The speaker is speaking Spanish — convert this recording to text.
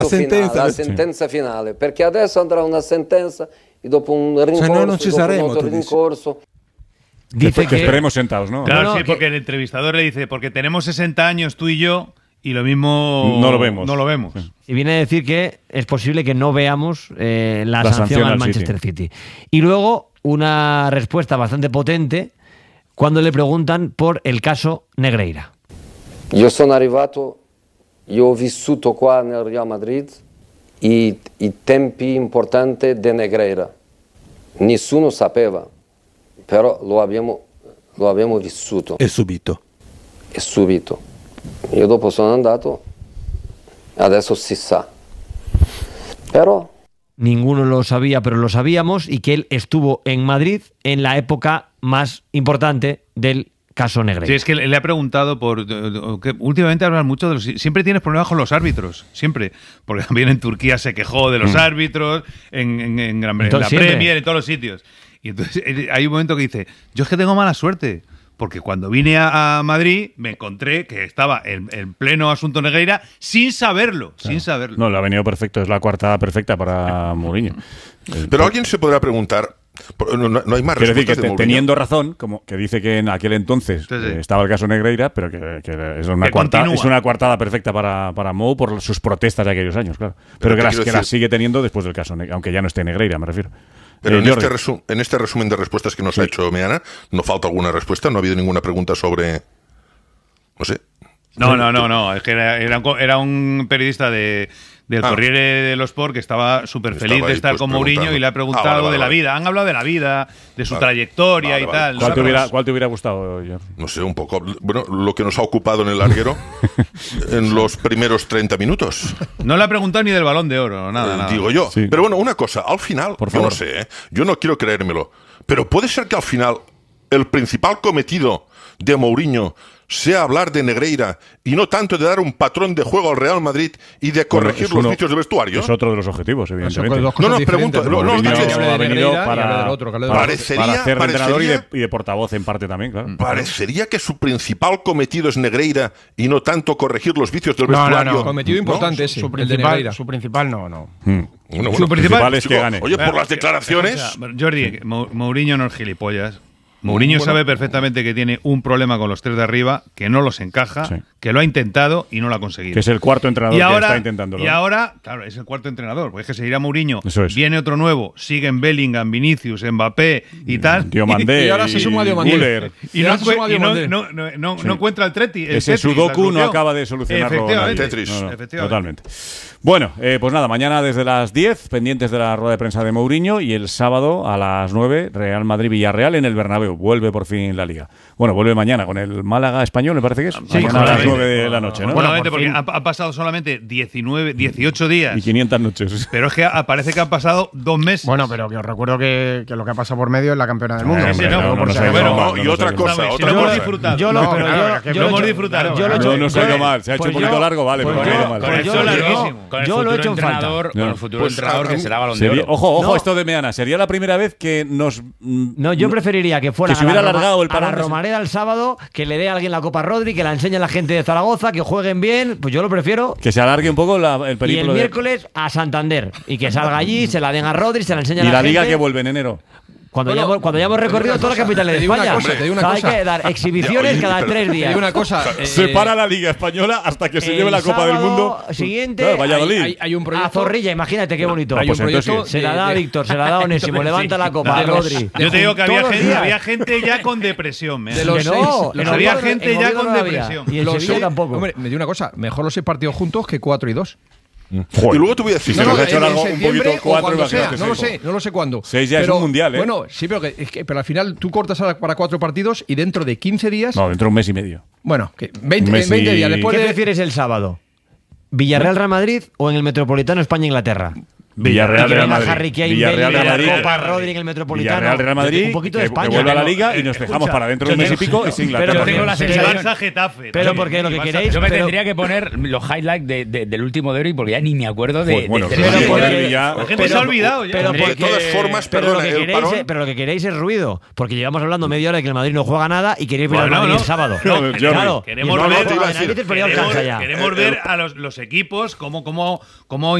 La sentenza finale, perché adesso andrà una sentenza y dopo un rincorso, non ci saremo, otro rincorso. Dice que esperemos sentados, ¿no? Claro, sí, porque el entrevistador le dice, porque tenemos 60 años tú y yo, y lo mismo no lo vemos. No lo vemos. Sí. Y viene a decir que es posible que no veamos la sanción al Manchester City. Y luego una respuesta bastante potente cuando le preguntan por el caso Negreira. Io sono arrivato, io ho vissuto qua nel Real Madrid i tempi importanti di Negreira. Nessuno sapeva, però lo abbiamo vissuto. E subito. Io dopo sono andato, adesso si sa. Pero ninguno lo sabía, pero lo sabíamos, y que él estuvo en Madrid en la época más importante del caso Negreira. Sí, es que le ha preguntado que últimamente hablan mucho de los... Siempre tienes problemas con los árbitros, siempre. Porque también en Turquía se quejó de los árbitros, en la Premier, en todos los sitios. Y entonces hay un momento que dice, yo es que tengo mala suerte, porque cuando vine a Madrid me encontré que estaba en pleno asunto Negreira sin saberlo, claro. Sin saberlo. No, le ha venido perfecto, es la coartada perfecta para Mourinho. Pero alguien se podrá preguntar, no hay más quiero decir respuestas que teniendo razón, como que dice que en aquel entonces estaba el caso Negreira, pero que es una coartada perfecta para Mou por sus protestas de aquellos años, claro. Pero que las sigue teniendo después del caso, aunque ya no esté Negreira, me refiero. Pero en este resumen de respuestas que nos ha hecho Meana, ¿no falta alguna respuesta? ¿No ha habido ninguna pregunta sobre...? No sé. No. Es que era un periodista del Corriere dello Sport que estaba súper feliz de estar con Mourinho y le ha preguntado de la vida. Han hablado de la vida, de su trayectoria y tal. ¿Cuál te hubiera gustado, George? No sé, un poco. Bueno, lo que nos ha ocupado en el larguero en los primeros 30 minutos. No le ha preguntado ni del Balón de Oro, nada. Digo yo. Sí. Pero bueno, una cosa, al final, por favor. Yo no sé, yo no quiero creérmelo, pero puede ser que al final el principal cometido de Mourinho sea hablar de Negreira y no tanto de dar un patrón de juego al Real Madrid y de corregir los vicios de vestuario. Es otro de los objetivos, evidentemente. No, pregunto. Ha venido para ser entrenador y de portavoz en parte también, claro. Parecería que su principal cometido es Negreira y no tanto corregir los vicios del vestuario. No. Cometido importante ese, el de Negreira. Su principal no. Bueno, su principal es que gane. Oye, por las declaraciones... Jordi, Mourinho no es gilipollas. Mourinho sabe perfectamente que tiene un problema con los tres de arriba, que no los encaja, que lo ha intentado y no lo ha conseguido. Que es el cuarto entrenador que está intentándolo. Y ahora, claro, es el cuarto entrenador, porque es que se irá Mourinho, viene otro nuevo, siguen Bellingham, Vinicius, Mbappé y tal. Diomandé, y ahora se suma Diomandé. Y no encuentra el Tetris. Ese Sudoku no acaba de solucionarlo. Efectivamente. Totalmente. Bueno, pues nada, mañana desde las 10, pendientes de la rueda de prensa de Mourinho, y el sábado a las 9, Real Madrid-Villarreal en el Bernabéu. Vuelve por fin la Liga. Bueno, vuelve mañana con el Málaga Español, me parece que es. Sí, mañana a las 9 de la noche, ¿no? Bueno, porque ha pasado solamente 18 días. Y 500 noches. Pero es que parece que han pasado 2 meses. Bueno, pero que os recuerdo que lo que ha pasado por medio es la campeona del mundo. Y otra cosa. Lo hemos disfrutado. Lo hemos disfrutado. No se ha ido mal. Se ha hecho un poquito largo, vale, pero no ha ido mal. Yo lo he hecho en falta. Con el futuro entrenador que será Balón de Oro. Ojo, esto de Meana. Sería la primera vez que nos... No, yo preferiría que fuera que se hubiera alargado el a la Romareda el sábado, que le dé a alguien la Copa Rodri, que la enseñe a la gente de Zaragoza, que jueguen bien. Pues yo lo prefiero. Que se alargue un poco el periplo. Y el miércoles a Santander. Y que salga allí, se la den a Rodri, se la enseñe a la gente. Y la Liga que vuelve en enero. Cuando ya hemos recorrido todas las capitales de España. Hay que dar exhibiciones cada 3 días. Te digo una cosa. Se para la Liga Española hasta que se lleve la Copa del Mundo. Siguiente. Claro, Valladolid. Hay un proyecto. A Zorrilla, imagínate qué bonito. Hay un proyecto. Se la da a Víctor, se la da a Onésimo. Levanta la copa a Rodri. Yo te digo que había gente ya con depresión. Había gente ya con depresión. Y en Sevilla tampoco. Hombre, me digo una cosa. Mejor los 6 partidos juntos que 4 y 2. Joder. Y luego te voy a decir, se nos ha hecho largo un poquito 4 no lo sé cuándo. 6 ya es un mundial, ¿eh? Bueno, sí, pero al final tú cortas ahora para 4 partidos y dentro de 15 días. No, dentro de un mes y medio. Bueno, 20 días después. ¿Qué prefieres el sábado? ¿Villarreal-Real Madrid o en el Metropolitano España-Inglaterra? Villarreal, Real Madrid. Harry Kane, Villarreal, Real Madrid. Copa Rodri en el Metropolitano. Villarreal, Real Madrid. Un poquito de España. Que vuelva a la Liga y nos dejamos para dentro de un mes y pico y sin Inglaterra. Yo tengo la sensación. Barça, Getafe. Pero porque lo que queréis. Yo me tendría que poner los highlights del último derbi porque ya ni me acuerdo de. Bueno, la gente se ha olvidado ya. Pero de todas formas, pero lo que queréis es ruido. Porque llevamos hablando media hora de que el Madrid no juega nada y queréis ver al Madrid el sábado. Claro, queremos ver a los ver a los equipos cómo